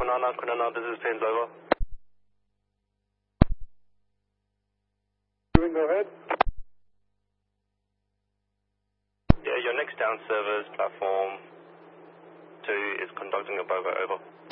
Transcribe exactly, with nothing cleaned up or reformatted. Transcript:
Kwinana, Kwinana, this is Pins over. Doing, go ahead. Yeah, your next down service, platform two, is conducting a BOGO over.